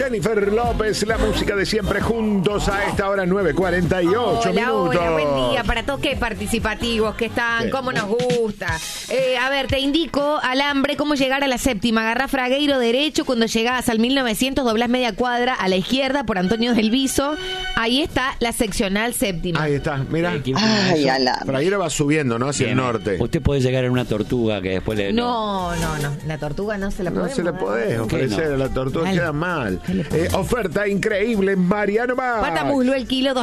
Jennifer López, la música de siempre juntos a esta hora 9:48 minutos. Hola, buen día para todos que participativos que están, cómo nos gusta. A ver, te indico, Alambre, cómo llegar a la séptima. Agarrá Fragueiro derecho, cuando llegás al 1900 doblás media cuadra a la izquierda por Antonio del Viso. Ahí está la seccional séptima. Ahí está, mira. Ay, Alambre. Fragueiro va subiendo, ¿no? Hacia el norte. Usted puede llegar en una tortuga que después le... No. La tortuga no se la podemos. No se le podés ofrecer no? a la tortuga, Dale. queda mal. Oferta increíble en Mariano Más. Pata muslo el kilo,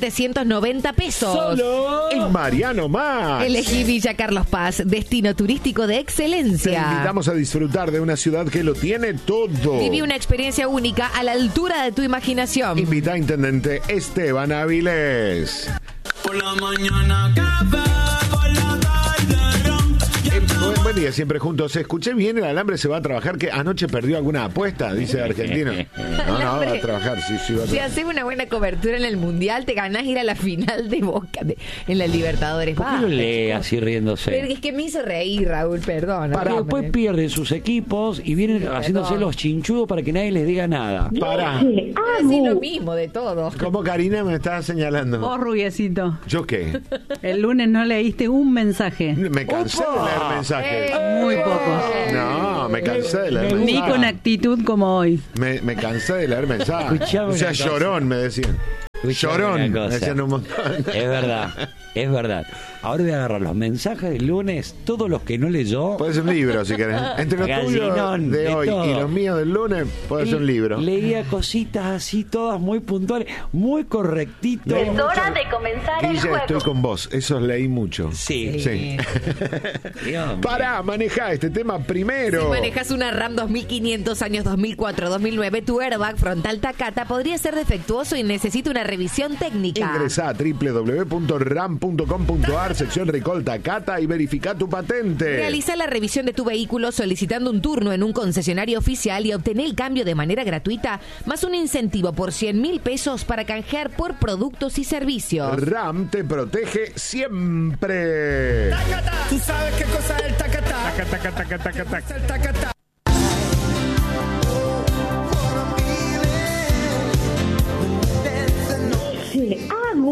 2.790 pesos. ¡Solo! En Mariano Más. Elegí Villa Carlos Paz, destino turístico de Te excelencia. invitamos a disfrutar de una ciudad que lo tiene todo. Viví una experiencia única a la altura de tu imaginación. Invita a Intendente Esteban Avilés. Por la mañana café, por la tarde ron. Buen día, siempre juntos. Escuché bien, el Alambre se va a trabajar, que anoche perdió alguna apuesta, dice Argentino. No, va a trabajar, sí, va a Si trabajar. haces una buena cobertura en el Mundial, te ganás ir a la final de Boca en la Libertadores. ¿Por qué lo lee así riéndose? Pero es que me hizo reír, Raúl, perdón. Pero después pierden sus equipos y vienen haciéndose los chinchudos para que nadie les diga nada. Pará. Así lo mismo de todo. ¿Cómo Karina me está señalando? Vos, rubiecito, ¿Yo qué? el lunes no leíste un mensaje. Me cansé de leer mensajes. Muy pocos. No, me cansé de leer Ni mensajes. con actitud como hoy. Me cansé de leer mensajes. Escuchame O sea, una cosa. llorón, me decían. Escuchame Llorón, una me cosa. decían un montón. Es verdad. Ahora voy a agarrar los mensajes del lunes, todos los que no leyó. Puede ser un libro, si querés. Entre los tuyos Gallinón, de de hoy todo. y los míos del lunes, puede ser un libro. Leía cositas así, todas muy puntuales, muy correctitos. Leí mucho. Hora de comenzar el Guille, juego. estoy con vos. Esos leí mucho. Sí. Sí. Dios mío. Pará, manejá este tema primero. Si manejas una RAM 2500 años 2004-2009, tu airbag frontal Takata podría ser defectuoso y necesita una revisión técnica. Ingresá a www.ram.com.ar, sección Recol Takata y verifica tu patente. Realiza la revisión de tu vehículo solicitando un turno en un concesionario oficial y obtener el cambio de manera gratuita, más un incentivo por 100.000 pesos para canjear por productos y servicios. RAM te protege siempre. ¿Tú sabes qué cosa es el tacatá? El tacatá. Sí,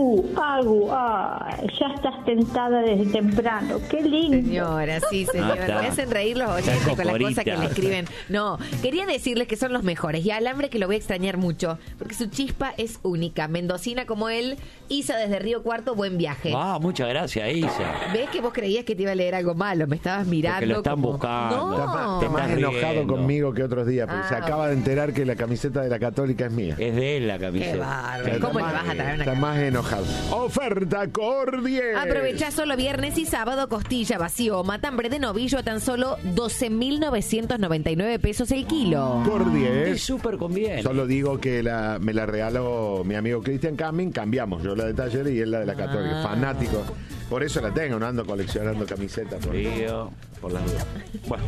ya estás tentada desde temprano. Qué lindo. Señora, sí, señora. está. Me hacen reír los oyentes Está con las cosas que le cocorita. escriben. No, quería decirles que son los mejores. Y a Alambre que lo voy a extrañar mucho, porque su chispa es única. Mendocina como él, Isa desde Río Cuarto, buen viaje. Ah, muchas gracias, Isa. ¿Ves que vos creías que te iba a leer algo malo? Me estabas mirando. Porque lo están como... buscando. No. Está más estás enojado riendo. conmigo que otros días, porque se Ah, acaba de enterar que la camiseta de la Católica es mía. Es de él la Qué camiseta. bárbaro. Está ¿Cómo le más- vas a traer una Está más enojado. Oferta Cordier. Aprovechá solo viernes y sábado costilla vacío o matambre de novillo a tan solo 12.999 pesos el kilo. Cordier. Es súper conviene. Solo digo que me la regaló mi amigo Cristian Camin, cambiamos, yo la de taller y él la de la Católica, fanático. Por eso la tengo, no ando coleccionando camisetas Frío. por las dudas. Bueno,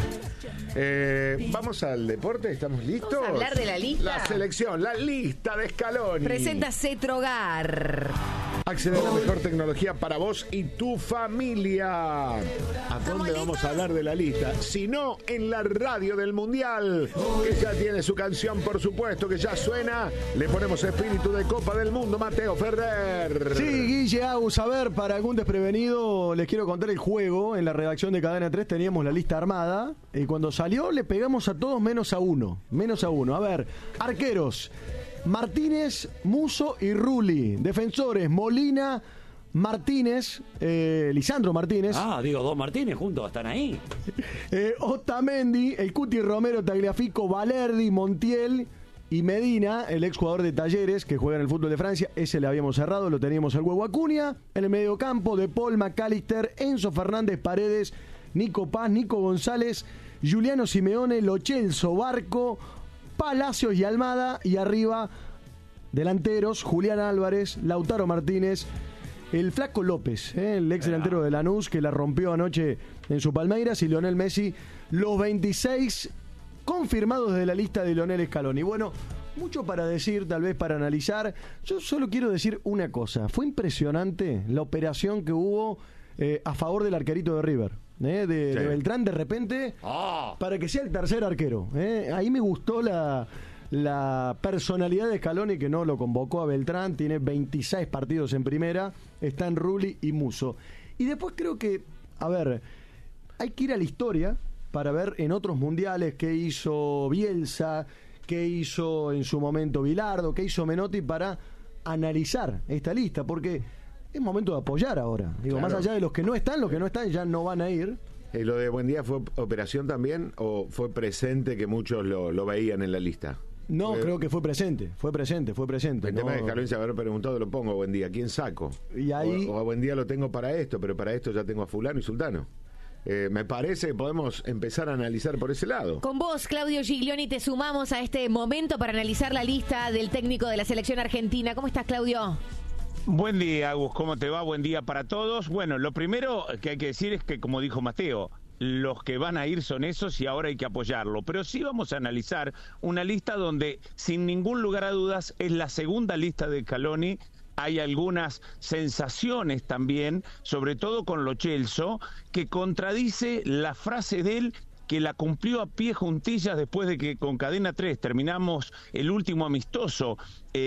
vamos al deporte, ¿estamos listos? Vamos a hablar de la lista. La selección, la lista de Scaloni. Presenta Cetrogar. Acceder a la mejor tecnología para vos y tu familia. ¿A dónde vamos a hablar de la lista? Si no, en la radio del Mundial, que ya tiene su canción, por supuesto, que ya suena. Le ponemos espíritu de Copa del Mundo, Mateo Ferrer. Sí, Guille, Agus, a ver, para algún desprevenido, les quiero contar el juego. En la redacción de Cadena 3 teníamos la lista armada. Y cuando salió, le pegamos a todos menos a uno. Menos a uno. A ver, arqueros: Martínez, Muso y Rulli. Defensores: Molina, Martínez, Lisandro Martínez, Digo, dos Martínez juntos, están ahí. Otamendi, el Cuti Romero, Tagliafico, Valerdi, Montiel y Medina, el exjugador de Talleres que juega en el fútbol de Francia. Ese le habíamos cerrado, lo teníamos al Huevo Acuña. En el mediocampo, De Paul, McAllister, Enzo Fernández, Paredes, Nico Paz, Nico González, Juliano Simeone, Lo Celso, Barco, Palacios y Almada. Y arriba, delanteros: Julián Álvarez, Lautaro Martínez, el Flaco López, el ex delantero de Lanús, que la rompió anoche en su Palmeiras, y Lionel Messi. Los 26 confirmados de la lista de Lionel Scaloni. Bueno, mucho para decir, tal vez para analizar. Yo solo quiero decir una cosa. Fue impresionante la operación que hubo a favor del arquerito de River. De Beltrán, de repente, para que sea el tercer arquero. Ahí me gustó la la personalidad de Scaloni, que no lo convocó a Beltrán, tiene 26 partidos en primera, está en Rulli y Musso. Y después creo que, a ver, hay que ir a la historia para ver en otros mundiales qué hizo Bielsa, qué hizo en su momento Bilardo, qué hizo Menotti para analizar esta lista, porque es momento de apoyar ahora. Digo, Claro. más allá de los que no están ya no van a ir. ¿Lo de Buendía fue operación también o fue presente que muchos lo veían en la lista? No, Fue- creo que fue presente. El tema de Scaloni se haber preguntado, lo pongo a Buendía, ¿quién saco? Y ahí- O a Buendía lo tengo para esto, pero para esto ya tengo a fulano y sultano. Me parece que podemos empezar a analizar por ese lado. Con vos, Claudio Giglioni, te sumamos a este momento para analizar la lista del técnico de la selección argentina. ¿Cómo estás, Claudio? Buen día, Agus, ¿cómo te va? Buen día para todos. Bueno, lo primero que hay que decir es que, como dijo Mateo, los que van a ir son esos y ahora hay que apoyarlo. Pero sí vamos a analizar una lista donde, sin ningún lugar a dudas, es la segunda lista de Scaloni. Hay algunas sensaciones también, sobre todo con Lo Celso, que contradice la frase de él, que la cumplió a pie juntillas después de que con Cadena 3 terminamos el último amistoso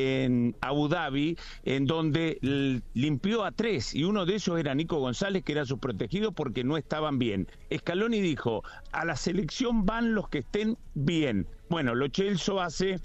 en Abu Dhabi, en donde limpió a 3, y uno de ellos era Nico González, que era su protegido porque no estaban bien. Scaloni dijo, a la selección van los que estén bien. Bueno, Lo Celso hace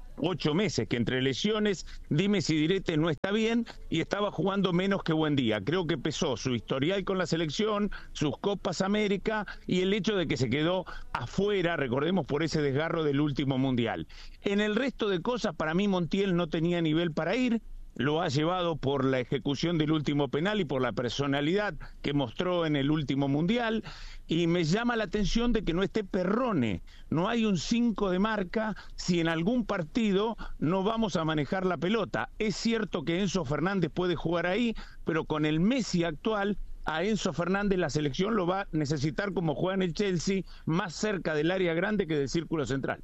8 meses que entre lesiones, dimes y diretes no está bien y estaba jugando menos que Buendía. Creo que pesó su historial con la selección, sus Copas América y el hecho de que se quedó afuera, recordemos, por ese desgarro del último Mundial. En el resto de cosas, para mí Montiel no tenía nivel para ir. Lo ha llevado por la ejecución del último penal y por la personalidad que mostró en el último Mundial, y me llama la atención de que no esté Perrone. No hay un 5 de marca si en algún partido no vamos a manejar la pelota. Es cierto que Enzo Fernández puede jugar ahí, pero con el Messi actual, a Enzo Fernández la selección lo va a necesitar como juega en el Chelsea, más cerca del área grande que del círculo central.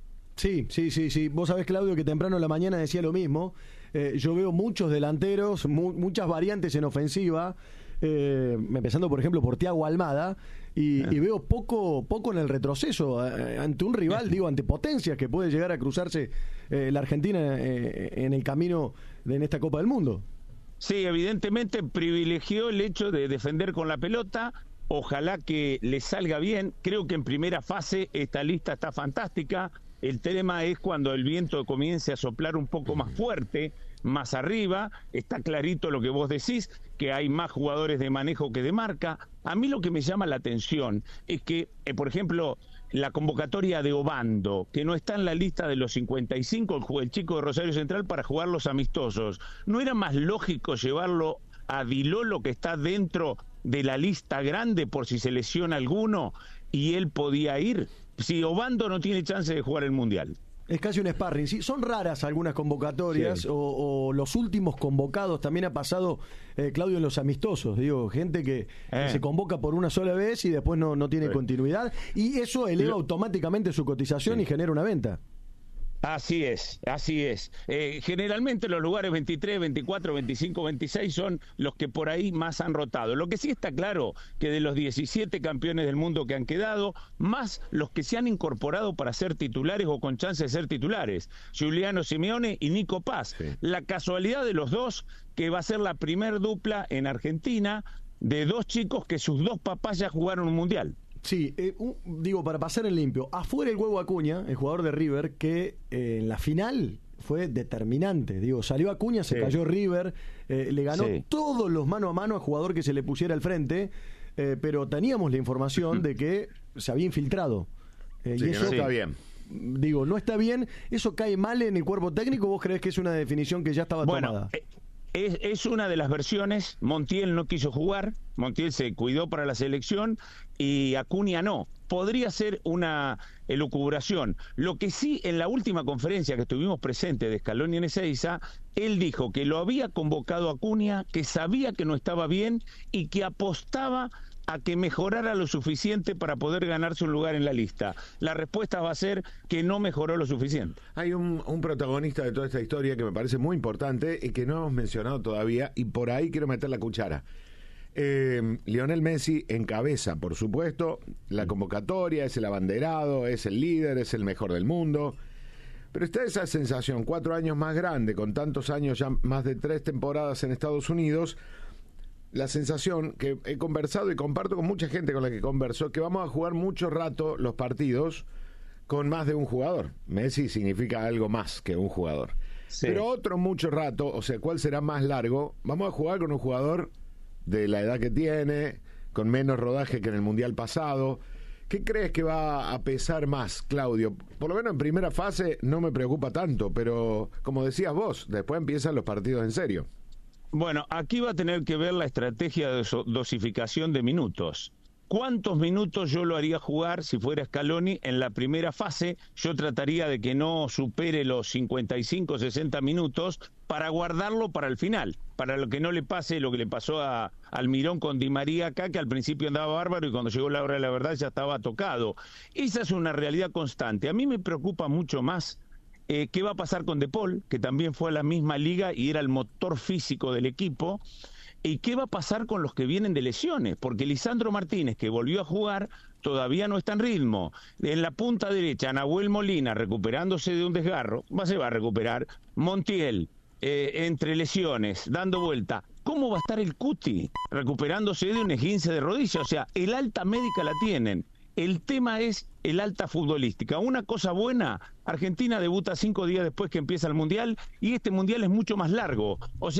Sí. Vos sabés, Claudio, que temprano en la mañana decía lo mismo. Yo veo muchos delanteros, muchas variantes en ofensiva, empezando, por ejemplo, por Thiago Almada, y veo poco en el retroceso ante un rival, ante potencias que puede llegar a cruzarse la Argentina en el camino en esta Copa del Mundo. Sí, evidentemente privilegió el hecho de defender con la pelota. Ojalá que le salga bien. Creo que en primera fase esta lista está fantástica. El tema es cuando el viento comience a soplar un poco más fuerte, más arriba. Está clarito lo que vos decís, que hay más jugadores de manejo que de marca. A mí lo que me llama la atención es que, por ejemplo, la convocatoria de Obando, que no está en la lista de los 55, el chico de Rosario Central, para jugar los amistosos. ¿No era más lógico llevarlo a Dilolo, que está dentro de la lista grande por si se lesiona alguno, y él podía ir? Si Obando no tiene chance de jugar el Mundial. Es casi un sparring. Sí, son raras algunas convocatorias, Sí. o los últimos convocados. También ha pasado, Claudio, en los amistosos. Digo, gente que se convoca por una sola vez y después no tiene continuidad. Y eso eleva automáticamente su cotización y genera una venta. Así es, así es. Generalmente los lugares 23, 24, 25, 26 son los que por ahí más han rotado. Lo que sí está claro, que de los 17 campeones del mundo que han quedado, más los que se han incorporado para ser titulares o con chance de ser titulares, Giuliano Simeone y Nico Paz. Sí. La casualidad de los dos, que va a ser la primer dupla en Argentina de dos chicos que sus dos papás ya jugaron un Mundial. Sí, para pasar en limpio, afuera el Huevo Acuña, el jugador de River, que en la final fue determinante. Salió Acuña, se cayó River, le ganó todos los mano a mano a jugador que se le pusiera al frente, pero teníamos la información de que se había infiltrado. Sí, y eso no está bien. No está bien. ¿Eso cae mal en el cuerpo técnico? ¿Vos creés que es una definición que ya estaba tomada? Es una de las versiones. Montiel no quiso jugar, Montiel se cuidó para la selección y Acuña no. Podría ser una elucubración. Lo que sí, en la última conferencia que estuvimos presentes de Scaloni en Ezeiza, él dijo que lo había convocado Acuña, que sabía que no estaba bien y que apostaba a que mejorara lo suficiente para poder ganarse un lugar en la lista. La respuesta va a ser que no mejoró lo suficiente. Hay un protagonista de toda esta historia que me parece muy importante y que no hemos mencionado todavía, y por ahí quiero meter la cuchara. Lionel Messi encabeza, por supuesto, la convocatoria, es el abanderado, es el líder, es el mejor del mundo. Pero está esa sensación, 4 años más grande, con tantos años, ya más de 3 temporadas en Estados Unidos, la sensación que he conversado y comparto con mucha gente con la que converso, que vamos a jugar mucho rato los partidos con más de un jugador. Messi significa algo más que un jugador. Sí. Pero otro mucho rato, o sea, ¿cuál será más largo? Vamos a jugar con un jugador de la edad que tiene, con menos rodaje que en el Mundial pasado. ¿Qué crees que va a pesar más, Claudio? Por lo menos en primera fase no me preocupa tanto, pero como decías vos, después empiezan los partidos en serio. Bueno, aquí va a tener que ver la estrategia de dosificación de minutos. ¿Cuántos minutos yo lo haría jugar si fuera Scaloni en la primera fase? Yo trataría de que no supere los 55, 60 minutos para guardarlo para el final, para lo que no le pase lo que le pasó a Almirón con Di María acá, que al principio andaba bárbaro y cuando llegó la hora de la verdad ya estaba tocado. Esa es una realidad constante. A mí me preocupa mucho más qué va a pasar con De Paul, que también fue a la misma liga y era el motor físico del equipo. ¿Y qué va a pasar con los que vienen de lesiones? Porque Lisandro Martínez, que volvió a jugar, todavía no está en ritmo. En la punta derecha, Nahuel Molina, recuperándose de un desgarro, se va a recuperar. Montiel, entre lesiones, dando vuelta. ¿Cómo va a estar el Cuti recuperándose de un esguince de rodilla? O sea, el alta médica la tienen. El tema es el alta futbolística. Una cosa buena, Argentina debuta 5 días después que empieza el Mundial y este Mundial es mucho más largo. O sea,